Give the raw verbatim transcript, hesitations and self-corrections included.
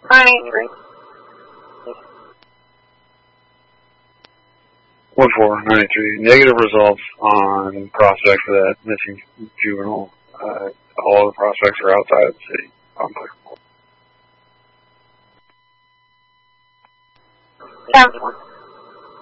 nine eight three. one four nine eight three. Negative results on prospect for that missing juvenile. Uh, all the prospects are outside of the city. Ten four.